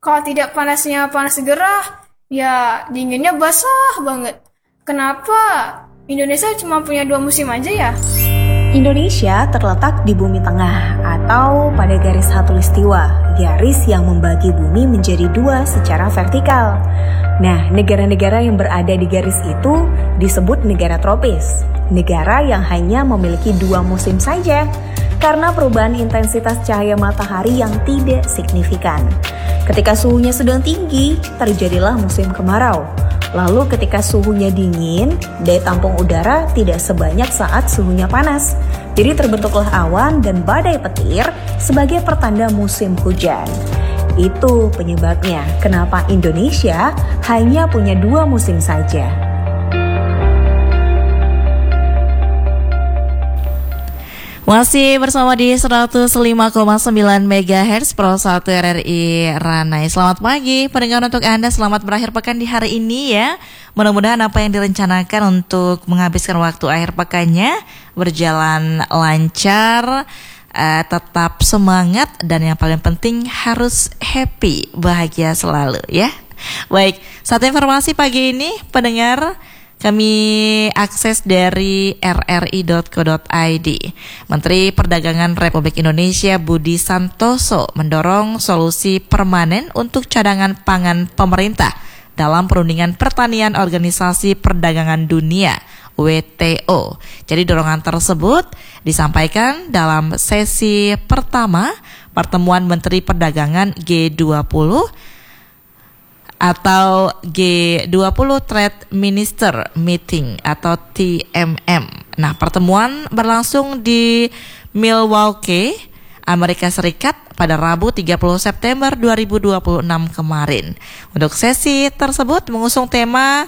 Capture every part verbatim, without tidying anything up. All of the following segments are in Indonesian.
Kalau tidak panasnya panas gerah, ya dinginnya basah banget. Kenapa Indonesia cuma punya dua musim aja ya? Indonesia terletak di bumi tengah atau pada garis khatulistiwa, garis yang membagi bumi menjadi dua secara vertikal. Nah, negara-negara yang berada di garis itu disebut negara tropis, negara yang hanya memiliki dua musim saja karena perubahan intensitas cahaya matahari yang tidak signifikan. Ketika suhunya sedang tinggi, terjadilah musim kemarau. Lalu ketika suhunya dingin, daya tampung udara tidak sebanyak saat suhunya panas. Jadi terbentuklah awan dan badai petir sebagai pertanda musim hujan. Itu penyebabnya kenapa Indonesia hanya punya dua musim saja. Masih bersama di seratus lima koma sembilan megahertz Pro satu R R I Ranai. Selamat pagi pendengar, untuk Anda selamat berakhir pekan di hari ini ya. Mudah-mudahan apa yang direncanakan untuk menghabiskan waktu akhir pekannya berjalan lancar, uh, tetap semangat, dan yang paling penting harus happy, bahagia selalu ya. Baik, satu informasi pagi ini pendengar kami akses dari r r i dot co dot i d. Menteri Perdagangan Republik Indonesia Budi Santoso mendorong solusi permanen untuk cadangan pangan pemerintah dalam perundingan pertanian Organisasi Perdagangan Dunia W T O. Jadi dorongan tersebut disampaikan dalam sesi pertama pertemuan Menteri Perdagangan G dua puluh atau G dua puluh Trade Minister Meeting atau T M M. Nah, pertemuan berlangsung di Milwaukee, Amerika Serikat pada Rabu tiga puluh September dua ribu dua puluh enam kemarin. Untuk sesi tersebut mengusung tema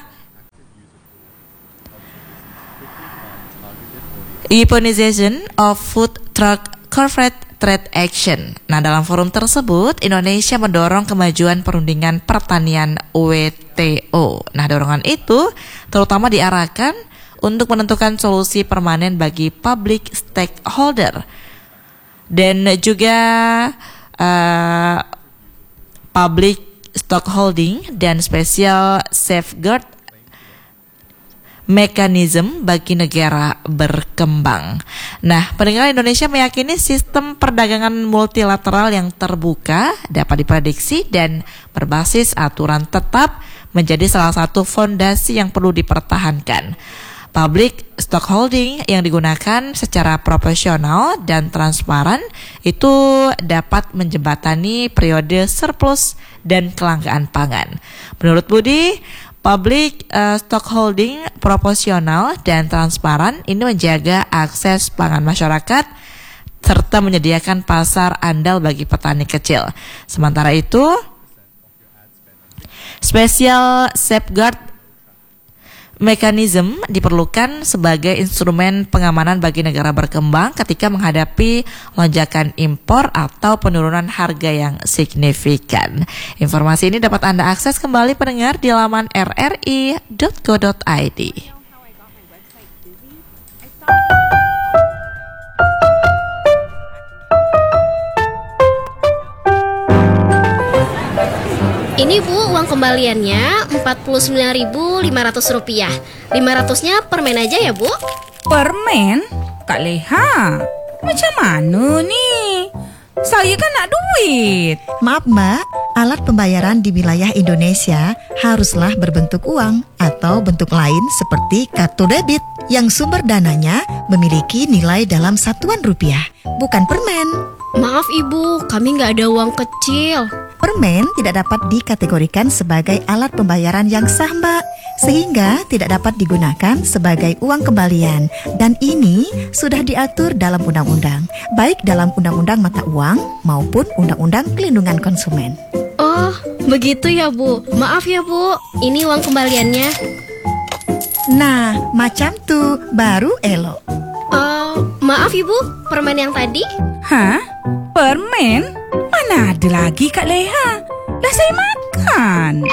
Weaponization of Food Truck Corporate Trade Action. Nah, dalam forum tersebut Indonesia mendorong kemajuan perundingan pertanian W T O. Nah, dorongan itu terutama diarahkan untuk menentukan solusi permanen bagi public stakeholder dan juga uh, public stockholding dan special safeguard mekanisme bagi negara berkembang. Nah, pendengar, Indonesia meyakini sistem perdagangan multilateral yang terbuka dapat diprediksi dan berbasis aturan tetap menjadi salah satu fondasi yang perlu dipertahankan. Public stockholding yang digunakan secara proporsional dan transparan itu dapat menjembatani periode surplus dan kelangkaan pangan. Menurut Budi, public uh, stockholding proporsional dan transparan ini menjaga akses pangan masyarakat serta menyediakan pasar andal bagi petani kecil. Sementara itu, special safeguard mechanism diperlukan sebagai instrumen pengamanan bagi negara berkembang ketika menghadapi lonjakan impor atau penurunan harga yang signifikan. Informasi ini dapat Anda akses kembali pendengar di laman r r i dot co dot i d. Ini Bu, uang kembaliannya empat puluh sembilan ribu lima ratus rupiah. lima ratusnya permen aja ya Bu? Permen? Kak Leha, macam mana nih? Saya kan nak duit. Maaf Mbak, alat pembayaran di wilayah Indonesia haruslah berbentuk uang atau bentuk lain seperti kartu debit yang sumber dananya memiliki nilai dalam satuan rupiah, bukan permen. Maaf Ibu, kami nggak ada uang kecil. Permen tidak dapat dikategorikan sebagai alat pembayaran yang sah Mbak, sehingga tidak dapat digunakan sebagai uang kembalian. Dan ini sudah diatur dalam undang-undang, baik dalam undang-undang mata uang maupun undang-undang pelindungan konsumen. Oh, begitu ya Bu. Maaf ya Bu, ini uang kembaliannya. Nah, macam tuh, baru elok. Uh, maaf Ibu, permen yang tadi? Hah? Permen? Mana ada lagi Kak Leha? Dah saya makan.